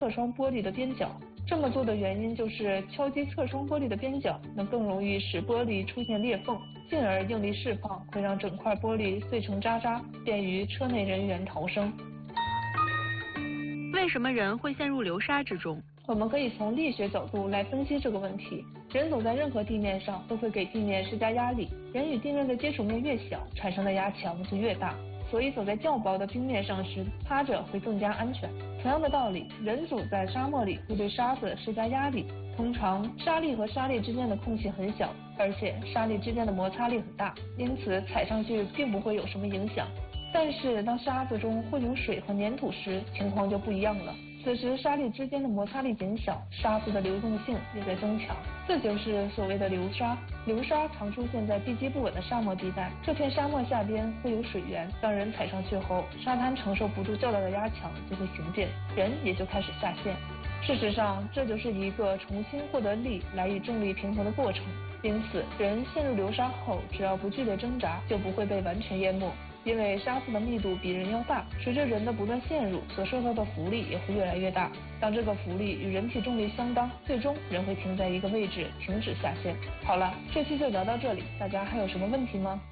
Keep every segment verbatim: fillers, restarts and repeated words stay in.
侧窗玻璃的边角。这么做的原因就是敲击侧窗玻璃的边角，能更容易使玻璃出现裂缝，进而应力释放，会让整块玻璃碎成渣渣，便于车内人员逃生。 为什么人会陷入流沙之中？ 我们可以从力学角度来分析这个问题。人走在任何地面上都会给地面施加压力，人与地面的接触面越小，产生的压强就越大。所以走在较薄的冰面上时，趴着会更加安全。同样的道理，人走在沙漠里会对沙子施加压力。通常沙粒和沙粒之间的空隙很小，而且沙粒之间的摩擦力很大，因此踩上去并不会有什么影响。但是当沙子中混有水和粘土时，情况就不一样了。此时沙粒之间的摩擦力减小，沙子的流动性也在增强，这就是所谓的流沙。流沙常出现在地基不稳的沙漠地带，这片沙漠下边会有水源，当人踩上去后，沙滩承受不住较大的压强，就会形变，人也就开始下陷。事实上，这就是一个重新获得力来与重力平衡的过程。因此，人陷入流沙后，只要不剧烈挣扎，就不会被完全淹没。因为沙子的密度比人要大，随着人的不断陷入，所受到的浮力也会越来越大。当这个浮力与人体重力相当，最终人会停在一个位置，停止下陷。好了，这期就聊到这里，大家还有什么问题吗？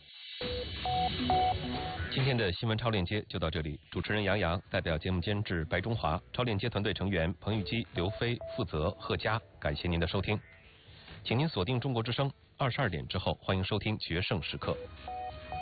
今天的新闻超链接就到这里，主持人杨洋，代表节目监制白中华，超链接团队成员彭玉基、刘飞、负责贺佳，感谢您的收听，请您锁定中国之声，二十二点之后欢迎收听决胜时刻。